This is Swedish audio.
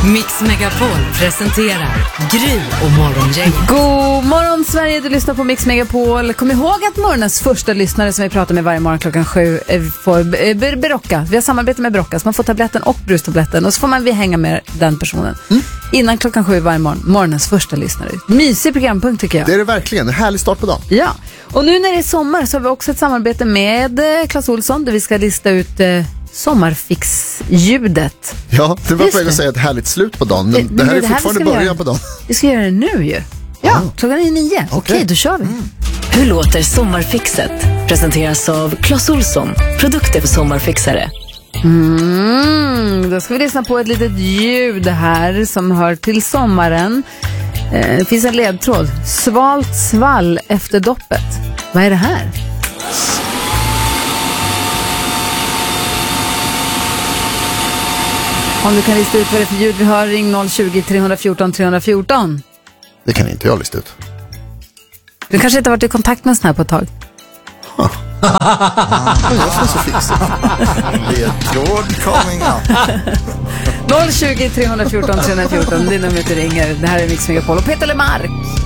Mix Megapol presenterar Gry och Morgongänget. God morgon Sverige, du lyssnar på Mix Megapol. Kom ihåg att morgonens första lyssnare som vi pratar med varje morgon klockan 7 får Berocka. Vi har samarbete med Berocka, så man får tabletten och brustabletten. Och så får vi hänga med den personen innan klockan 7 varje morgon. Morgonens första lyssnare. Mysig programpunkt tycker jag. Det är det verkligen, en härlig start på dagen. Ja, och nu när det är sommar så har vi också ett samarbete med Clas Ohlson där vi ska lista ut sommarfix-ljudet. Ja, det var på väg att säga ett härligt slut på dagen. Men det här är fortfarande början på dagen. Vi ska göra det nu ju. Ja, klockan är 9. Okej, då kör vi. Hur låter sommarfixet? Presenteras av Clas Ohlson. Produkter för sommarfixare. Då ska vi lyssna på ett litet ljud här som hör till sommaren. Det finns en ledtråd. Svalt svall efter doppet. Vad är det här? Om du kan lista ut vad det är för ljud vi hör, ring 020-314-314. Det kan inte jag lista ut. Du kanske inte har varit i kontakt med en sån här på ett tag. Jag som är så fixig. Ledtråd coming up. 020-314-314, det är numret du ringer. Det här är Mix Megapol och Peter Lemark.